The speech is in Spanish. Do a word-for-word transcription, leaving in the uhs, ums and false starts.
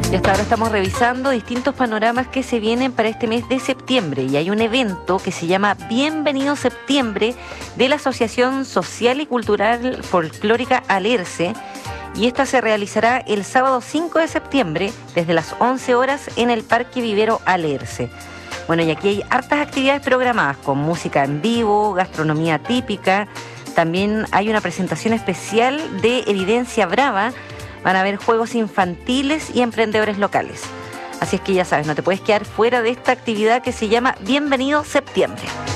Y hasta ahora estamos revisando distintos panoramas que se vienen para este mes de septiembre. Y hay un evento que se llama Bienvenido Septiembre de la Asociación Social y Cultural Folclórica Alerce. Y esta se realizará el sábado cinco de septiembre desde las once horas en el Parque Vivero Alerce. Bueno, y aquí hay hartas actividades programadas con música en vivo, gastronomía típica. También hay una presentación especial de Evidencia Brava. Van a haber juegos infantiles y emprendedores locales. Así es que ya sabes, no te puedes quedar fuera de esta actividad que se llama Bienvenido Septiembre.